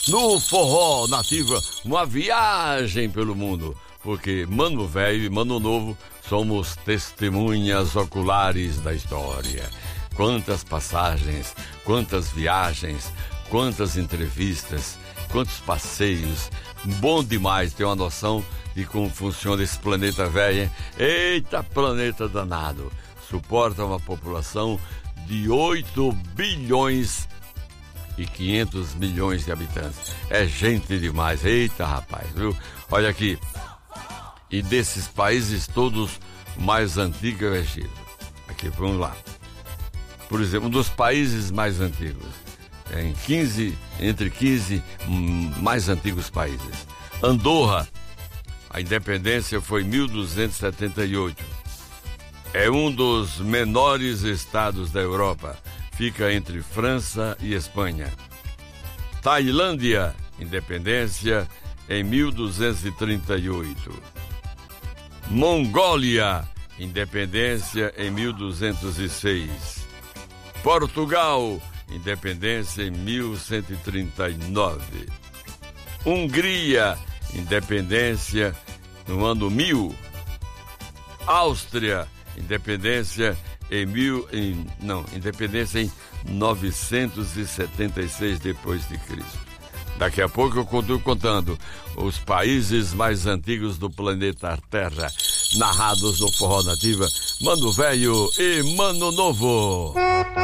no Forró Nativa, uma viagem pelo mundo, porque Mano Velho e Mano Novo somos testemunhas oculares da história. Quantas passagens, quantas viagens, quantas entrevistas, quantos passeios. Bom demais ter uma noção de como funciona esse planeta velho. Eita, planeta danado. Suporta uma população de 8 bilhões e 500 milhões de habitantes. É gente demais. Eita, rapaz, viu? Olha aqui. E desses países todos, o mais antigo é o Egito. Aqui, vamos lá. Por exemplo, um dos países mais antigos. Entre 15 mais antigos países. Andorra, a independência foi em 1278. É um dos menores estados da Europa. Fica entre França e Espanha. Tailândia, independência em 1238. Mongólia, independência em 1206. Portugal, independência em 1139. Hungria, independência no ano 1000. Áustria, independência independência em 976 depois de Cristo. Daqui a pouco eu continuo contando os países mais antigos do planeta Terra, narrados no Forró Nativa, Mano Velho e Mano Novo.